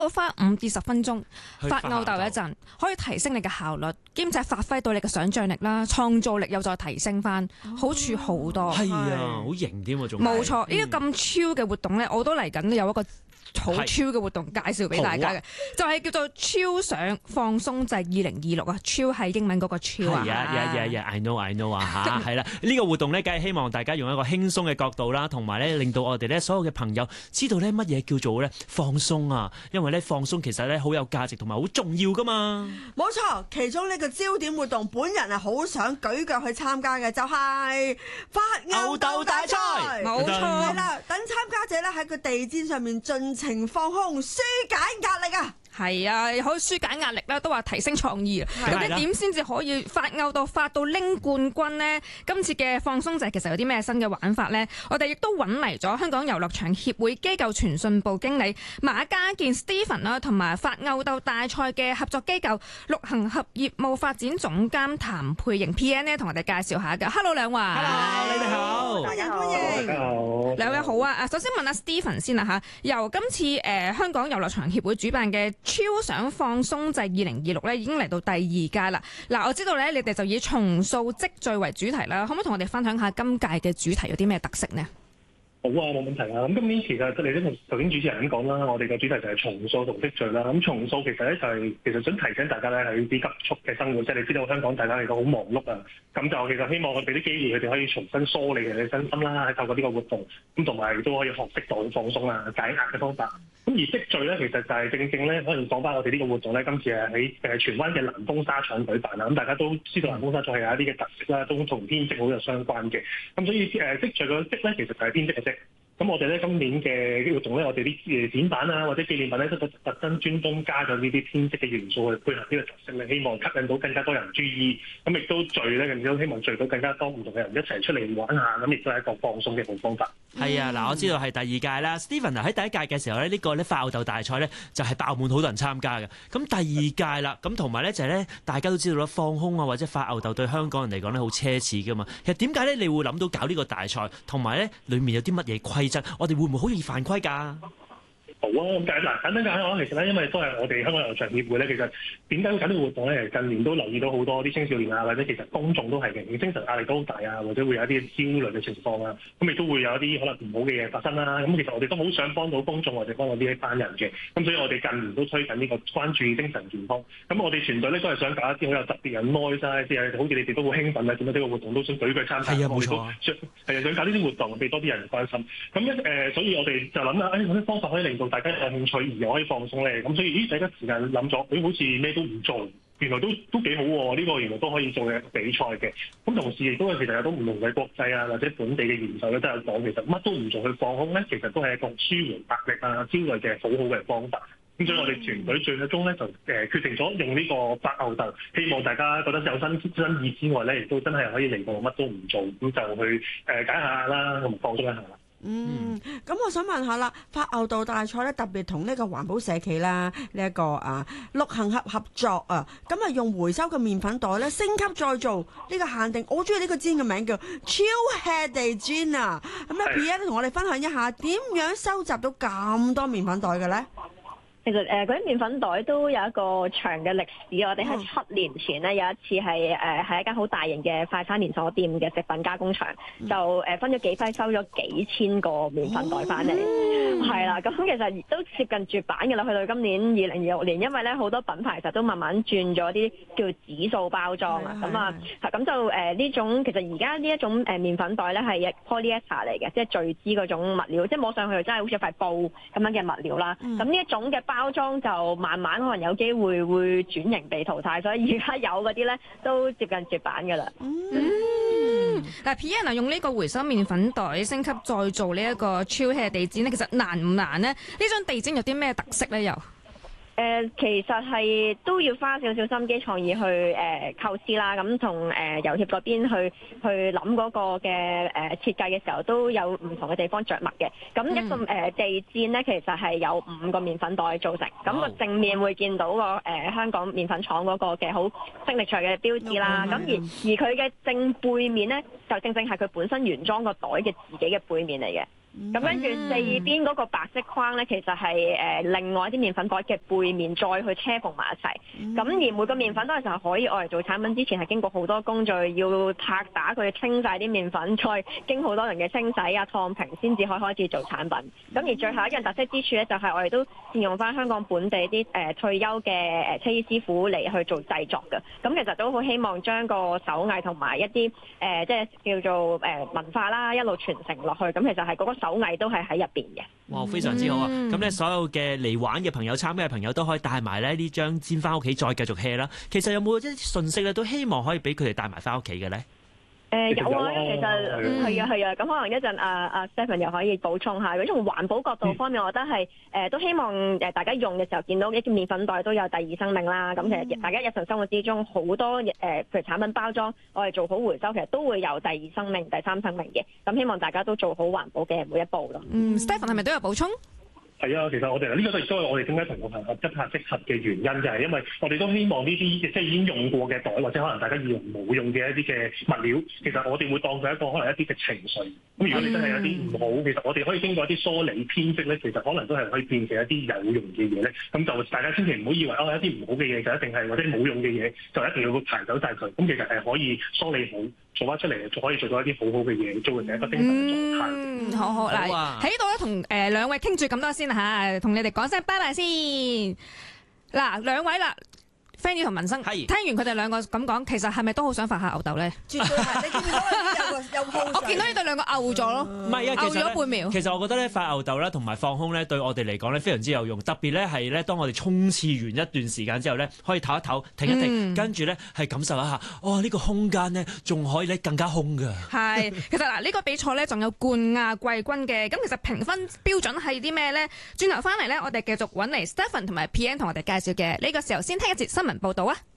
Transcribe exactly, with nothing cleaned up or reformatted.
我花五至十分鐘發吽豆一陣，可以提升你嘅效率，兼且發揮到你嘅想像力啦，創造力又再提升翻，好處好多。 係啊，好型添喎，仲冇錯，呢個咁超嘅活動咧，我都嚟緊有一個好超嘅活動介紹俾大家嘅，就係叫做超想放鬆制二零二六啊！超係英文嗰個超啊！ 係啊，yeah yeah yeah，I know I know 啊嚇，係啦，呢個活動咧，梗係希望大家用一個輕鬆嘅角度啦，同埋咧令到我哋咧所有嘅朋友知道咧乜嘢叫做咧放鬆啊，因為咧放鬆其實咧好有價值同埋好重要噶嘛。 冇錯，其中呢個焦點活動，本人係好想舉腳去參加嘅，就係發吽豆大賽。 冇錯， 係啦，等參加者咧喺個地氈上面盡情放空，舒解壓力啊！ 係啊，可以舒解壓力啦，都話提升創意啊！咁你點先至可以發吽豆發到拎冠軍呢？今次嘅放鬆制其實有啲咩新嘅玩法呢？我哋亦都揾嚟咗香港遊樂場協會機構傳訊部經理馬家健 Stephen 啦，同埋發吽豆大賽嘅合作機構陸行合業務發展總監譚佩瑩 P N 呢，同我哋介紹下㗎。Hello 兩位 ，Hello 你哋好， 歡迎歡迎， 大家好， 兩位好啊！啊，首先問下 Stephen 先啦嚇，由今次誒、呃、香港遊樂場協會主辦嘅超想放鬆制二零二六咧，已經嚟到第二屆啦。嗱，我知道咧，你哋就以重塑積聚為主題啦，可唔可以同我哋分享下今屆嘅主題有啲咩特色呢？ 好啊，冇問題啊。咁今年其實你都同頭先主持人咁講啦，我哋嘅主題就係重塑同積聚啦。咁重塑其實咧就係其實想提醒大家咧喺啲急速嘅生活，即係你知道香港大家嚟到好忙碌啊。咁就其實希望我俾啲機會佢哋可以重新梳理佢哋嘅身心啦，透過呢個活動，咁同埋都可以學識到放鬆啊、解壓嘅方法。咁而積聚咧，其實就係正正咧，可能講翻我哋呢個活動咧，今次係喺誒荃灣嘅南豐紗廠舉辦啦。咁大家都知道南豐紗廠係有一啲嘅特色啦，都同編織好有相關嘅。咁所以誒積聚個積咧，其實就係編織嘅積。咁我哋咧今年嘅活動咧，我哋啲誒展板啊或者紀念品咧，都特特登專登加咗呢啲編織嘅元素去配合呢個特色咧，希望吸引到更加多人注意。咁亦都聚咧，亦都希望聚到更加多唔同嘅人一齊出嚟玩下。咁亦都係一個放鬆嘅好方法。 係啊，嗱，我知道係第二屆啦。Stephen 喺第一屆嘅時候咧，呢個咧發吽豆大賽咧就係爆滿好多人參加嘅。咁第二屆啦，咁同埋咧就係咧，大家都知道啦，放空啊或者發吽豆對香港人嚟講咧好奢侈噶嘛。其實點解咧你會諗到搞呢個大賽，同埋咧裡面有啲乜嘢規則？我哋會唔會好容易犯規㗎？ 好啊，咁簡嗱簡單講講，其實咧，因為都係我哋香港遊樂場協會咧，其實點解會搞呢個活動咧？近年都留意到好多啲青少年啊，或者其實公眾都係嘅，精神壓力都好大啊，或者會有一啲焦慮嘅情況啊，咁亦都會有一啲可能唔好嘅嘢發生啦。咁其實我哋都好想幫到公眾或者幫到呢一班人嘅，咁所以我哋近年都推緊呢個關注精神健康。咁我哋團隊咧都係想搞一啲好有特別嘅 noise 啊，即係好似你哋都好興奮啊，見到呢個活動都想舉腳參加。 係啊，冇錯。 係啊，想搞呢啲活動，俾多啲人關心。咁一誒，所以我哋就諗啦，誒，有啲方法可以令到大家有興趣。而可以放鬆咧，咁所以咦，第一時間諗咗，誒好似咩都唔做，原來都都幾好喎！呢個原來都可以做嘅比賽嘅。咁同時亦都其實有都唔同嘅國際啊，或者本地嘅研究咧都有講，其實乜都唔做去放空咧，其實都係一個舒緩壓力啊、焦慮嘅好好嘅方法。咁所以我哋團隊最終咧就誒決定咗用呢個發吽豆，希望大家覺得有新新意之外咧，亦都真係可以嚟到乜都唔做，咁就去誒解下啦，同埋放鬆一下。 嗯，咁我想問下啦，發吽豆大賽咧特別同呢個環保社企啦，呢、這、一個啊陸行合合作啊，咁啊用回收嘅麵粉袋咧升級再造呢個限定，我中意呢個氈嘅名叫超 head 地氈啊，咁咧 P N 同我哋分享一下點樣收集到咁多麵粉袋嘅咧？ 其實誒嗰啲麵粉袋都有一個長嘅歷史，我哋喺七年前咧有一次係誒喺一間好大型嘅快餐連鎖店嘅食品加工場，就誒分咗幾批收咗幾千個麵粉袋翻嚟，係啦、哦，咁其實都接近絕版嘅啦。去到今年二零二六年，因為咧好多品牌其實都慢慢轉咗啲叫紙塑包裝啊，咁啊，咁就誒呢種其實而家呢一種誒麵粉袋咧係 polyester 嚟嘅，即係聚酯嗰種物料，即係摸上去真係好似一塊布咁樣嘅物料啦。咁呢一種嘅包裝就慢慢可能有機會會轉型被淘汰，所以而家有嗰啲咧都接近絕版㗎啦。 嗯，嗱 P N 用呢個回收麵粉袋升級再做呢一個超 hea 地氈咧，其實難唔難呢？呢張地氈有啲咩特色咧？又？ 誒、呃、其實係都要花少少心機創意去誒、呃、構思啦，咁同誒遊協嗰邊去去諗嗰個嘅誒、呃、設計嘅時候，都有唔同嘅地方着墨嘅。咁一個誒、呃、地氈咧，其實係有五個麵粉袋組成，咁個正面會見到個誒、呃、香港麵粉廠嗰個嘅好精力財嘅標誌啦。咁、嗯、而而佢嘅正背面咧，就正正係佢本身原裝個袋嘅自己嘅背面嚟嘅。 咁跟住四邊嗰個白色框咧，其實係誒另外一啲麵粉袋嘅背面再去車縫埋一齊。咁、嗯、而每個麵粉袋就係可以愛嚟做產品之前係經過好多工序，要拍打佢清晒啲麵粉，再經好多人嘅清洗啊、燙平，先至可以開始做產品。咁而最後一樣特色之處咧，就係我哋都善用翻香港本地啲誒退休嘅誒車衣師傅嚟去做製作嘅。咁其實都好希望將個手藝同埋一啲誒、呃、即係叫做誒文化啦，一路傳承落去。咁其實係嗰個手藝都係喺入邊嘅。 哇，非常之好啊！咁咧、嗯，所有嘅嚟玩嘅朋友、參加嘅朋友都可以帶埋咧呢張氈翻屋企，再繼續 hea 啦。其實有冇一啲信息咧，都希望可以俾佢哋帶埋翻屋企嘅咧？ 誒、呃、有啊，其實係啊係啊，咁、嗯、可能一陣阿阿 Stephen 又可以補充下。如果從環保角度方面，嗯、我覺得係誒、呃、都希望誒大家用嘅時候見到一啲麵粉袋都有第二生命啦。咁、嗯、其實大家日常生活之中好多誒、呃，譬如產品包裝，我哋做好回收，其實都會有第二生命、第三生命嘅。咁希望大家都做好環保嘅每一步咯。 嗯 Stephen 係咪都有補充？ 係啊，其實我哋呢個亦都係我哋點解同個朋友一拍即合嘅原因，就係因為我哋都希望呢啲即係已經用過嘅袋，或者可能大家以為冇用嘅一啲嘅物料，其實我哋會當佢一個可能一啲嘅情緒。咁如果你真係有啲唔好，其實我哋可以經過一啲梳理編織咧，其實可能都係可以變成一啲有用嘅嘢咧。咁就大家千祈唔好以為哦一啲唔好嘅嘢就一定係或者冇用嘅嘢就一定要排走晒佢。咁其實係可以梳理好。做翻出嚟，就可以做到一啲好好嘅嘢，做成一個精神嘅狀態。 嗯，好好嗱，喺度咧同誒兩位傾住咁多先嚇，同你哋講聲拜拜先。嗱，兩位啦。Fanny 同文生， 係聽完佢哋兩個咁講，其實係咪都好想發下牛豆咧？ 絕對係，你見唔見到有個有鋪？ 我見到呢對兩個牛咗咯， 唔係啊， 牛咗半秒。 其實我覺得咧，發牛豆咧同埋放空咧，對我哋嚟講咧非常之有用。特別咧係咧，當我哋衝刺完一段時間之後咧，可以唞一唞、停一停，跟住咧係感受一下，哦呢個空間咧仲可以咧更加空㗎。係， 其實嗱呢個比賽咧仲有冠亞季軍嘅，咁其實評分標準係啲咩咧？轉頭翻嚟咧，我哋繼續揾嚟 Stephen 同埋 P N 同我哋介紹嘅。呢個時候先聽一節新聞報導啊！